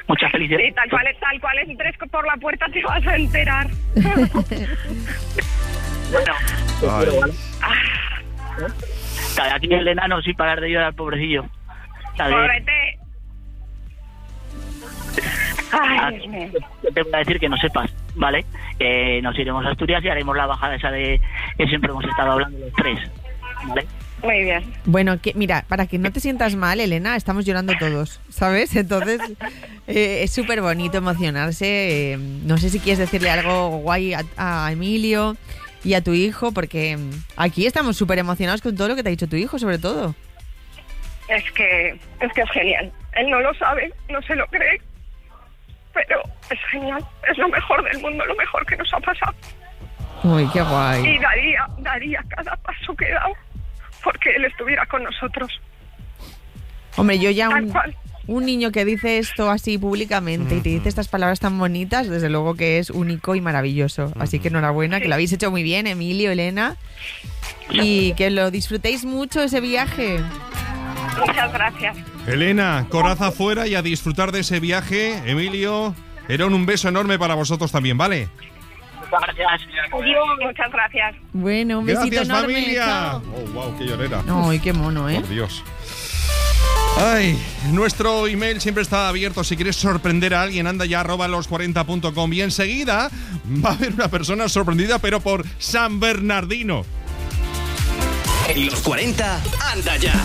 Muchas felicidades. Sí, tal cual entres por la puerta te vas a enterar. Bueno. Ay. Aquí el enano sin parar de llorar, pobrecillo. Pobrete. Ay, Dios mío. Yo te voy a decir que no sepas, ¿vale? Nos iremos a Asturias y haremos la bajada esa de que siempre hemos estado hablando los tres, ¿vale? Muy bien. Bueno, mira, para que no te sientas mal, Elena, estamos llorando todos, ¿sabes? Entonces, es súper bonito emocionarse. No sé si quieres decirle algo guay a Emilio y a tu hijo, porque aquí estamos súper emocionados con todo lo que te ha dicho tu hijo, sobre todo. Es que es genial. Él no lo sabe, no se lo cree, pero es genial. Es lo mejor del mundo, lo mejor que nos ha pasado. Uy, qué guay. Y daría cada paso que he dado porque él estuviera con nosotros. Hombre, yo ya Tal cual. un niño que dice esto así públicamente y te dice estas palabras tan bonitas, desde luego que es único y maravilloso. Así que enhorabuena, que lo habéis hecho muy bien, Emilio, Elena, y que lo disfrutéis mucho ese viaje. Muchas gracias. Elena, coraza afuera y a disfrutar de ese viaje. Emilio, Herón, un beso enorme para vosotros también, ¿vale? Muchas gracias. Adiós. Muchas gracias. Bueno, un besito Gracias, enorme. familia. Chao. Oh, wow, qué llorera. Ay, qué mono, ¿eh? Por Dios. Ay, nuestro email siempre está abierto. Si quieres sorprender a alguien, anda ya @los40.com. Y enseguida va a haber una persona sorprendida, pero por San Bernardino. En los 40, anda ya.